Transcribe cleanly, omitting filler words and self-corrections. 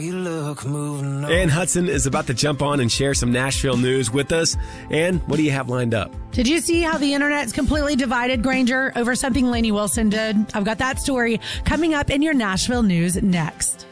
Ann Hudson is about to jump on and share some Nashville news with us. Ann, what do you have lined up? Did you see how the internet's completely divided, Granger, over something Lainey Wilson did? I've got that story coming up in your Nashville news next.